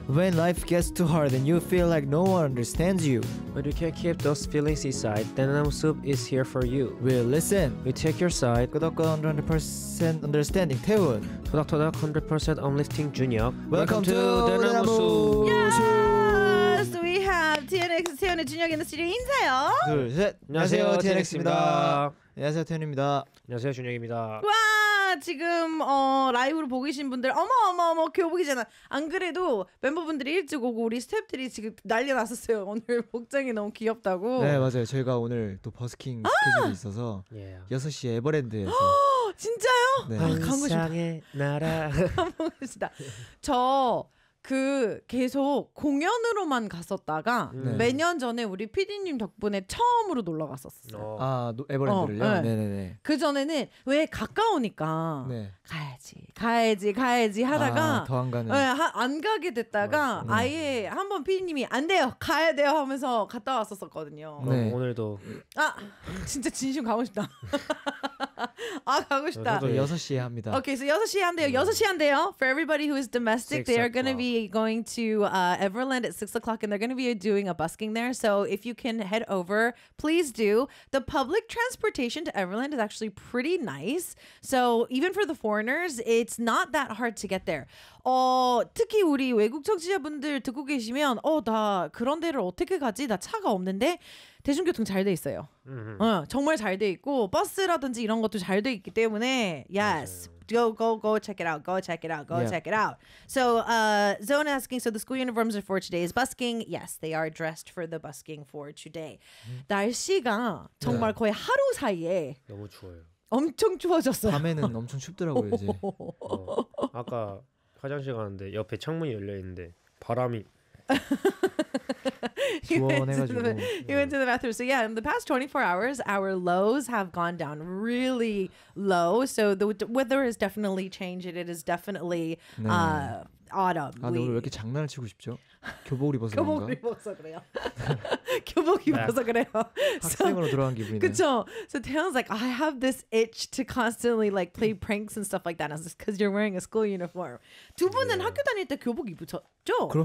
When life gets too hard and you feel like no one understands you, But you can't keep those feelings inside. Danam Soup is here for you. we'll listen. We take your side. 끄덕끄덕 100% understanding 태훈. 토닥토닥 100% uplifting 준혁. Welcome to Danam Soup. Yes, we have TNX 태연의 준혁 in the studio. 인사요. 둘, 셋. 안녕하세요, TNX입니다. 안녕하세요, 태훈입니다. 안녕하세요, 준혁입니다. 와, 지금 라이브로 보고 계신 분들 어머 교복이잖아. 안 그래도 멤버분들이 일찍 오고 우리 스태프들이 지금 난리 났었어요. 오늘 복장이 너무 귀엽다고. 네, 맞아요. 저희가 오늘 또 버스킹 스케줄이 있어서 Yeah. 6시에 에버랜드에서 진짜요? 네. 아, 가고 싶다. 환상의 나라. 가고 싶다. 저 계속 공연으로만 갔었다가 매년 전에 우리 PD님 덕분에 처음으로 놀러 갔었어요. 아, 에버랜드를요? 네. 네네네. 그 전에는 왜 가까우니까 네. 가야지 하다가 더 안 가는. 네, 안 가게 됐다가 아예 한번 PD님이 안 돼요, 가야 돼요 하면서 갔다 왔었거든요. 네. 오늘도 아, 진짜 진심 가고 싶다. 아, 가고 싶다. 저도 6시에 합니다. Okay, so 6시에 한대요. 6시에 한대요. For everybody who is domestic, 6 they are going to o'clock. be going to Everland at 6 o'clock, and they're going to be doing a busking there. So if you can head over, please do. The public transportation to Everland is actually pretty nice. So even for the foreigners, it's not that hard to get there. 특히 우리 외국 청취자분들 듣고 계시면 나 그런 데를 어떻게 가지? 나 차가 없는데 대중교통 잘 돼 있어요. 정말 잘 돼 있고 버스라든지 이런 것도 잘 돼 있기 때문에 yes. Go check it out. Go check it out. Go Yeah. check it out. So Zone asking, so the school uniforms are for today's busking. Yes, they are dressed for the busking for today. 날씨가 정말 거의 하루 사이에 너무 추워요. 엄청 추워졌어요. 밤에는 엄청 춥더라고요, 이제. 아까 화장실 가는데 옆에 창문이 열려 있는데 바람이 He went to 시원해가지고. he went to the bathroom. So yeah, in the past 24 hours, our lows have gone down really low. So the weather has definitely changed. It is definitely autumn. 아, 근데 오늘 왜 이렇게 장난을 치고 싶죠? 교복을 입어서 교복 그런가? 입어서 그래요. 교복 입어서 그래요. 학생으로 돌아간 기분이네. 그쵸? So Taeyeon's like, I have this itch to constantly like play pranks and stuff like that. And I was just because you're wearing a school uniform. 두 분은 학교 다닐 때 교복 입으셨죠?